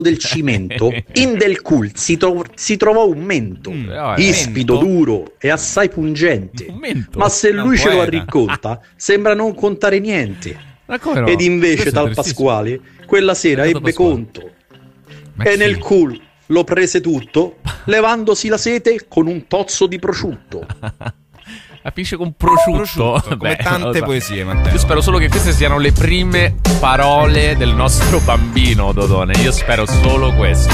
del cimento, in del cul si trovò un mento, ispido, mento? duro e assai pungente. Un mento? Ma se Un lui ce lo poeta. racconta, sembra non contare niente. Ma come no? Ed invece Questo è tal tristissimo. Pasquale quella sera Tal ebbe Pasquale. conto Ma e chi? nel cul lo prese tutto, levandosi la sete con un tozzo di prosciutto. Finisce con prosciutto. Prosciutto, come Beh, tante non lo so. poesie, Matteo. Io spero solo che queste siano le prime parole del nostro bambino, Dodone. Io spero solo questo.